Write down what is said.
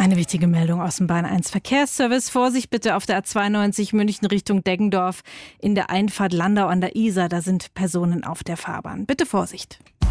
Eine wichtige Meldung aus dem Bahn 1 Verkehrsservice. Vorsicht bitte auf der A92 München Richtung Deggendorf in der Einfahrt Landau an der Isar. Da sind Personen auf der Fahrbahn. Bitte Vorsicht.